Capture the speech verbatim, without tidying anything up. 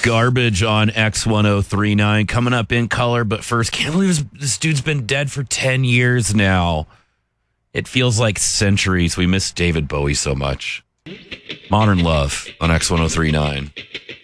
Garbage on X ten thirty-nine coming up in color. But first, can't believe this, this dude's been dead for ten years now. It feels like centuries. We miss David Bowie so much. Modern Love on X ten thirty-nine.